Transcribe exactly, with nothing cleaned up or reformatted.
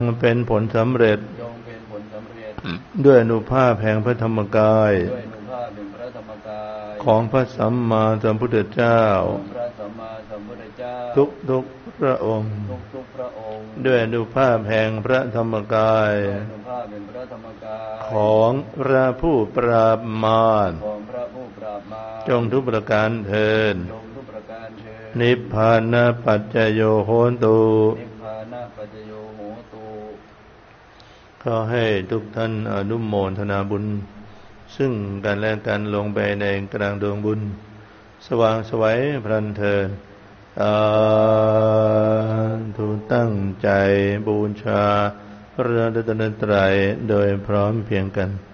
เป็นผลสำเร็จจงเป็นผลสำเร็จด้วยอนุภาพแห่งพระธรรมกายด้วยอนุภาพแห่งพระธรรมกายของพระสัมมาสัมพุทธเจ้าของพระสัมมาสัมพุทธเจ้าทุกทุกพระองค์ทุกทุกพระองค์ด้วยอนุภาพแห่งพระธรรมกายด้วยอนุภาพแห่งพระธรรมกายของพระผู้ปราบมารของพระผู้ปราบมารจงทุกประการเทินจงทุกประการเทินนิพพานะปัจจโยโหตุนิพพานะปัจจโยโหตุขอให้ทุกท่านอนุโมทนาบุญซึ่งกันและกันลงไปในกลางดวงบุญสว่างไสวพลันเทินสาธุตั้งใจบูชาพระรัตนตรัยโดยพร้อมเพรียงกัน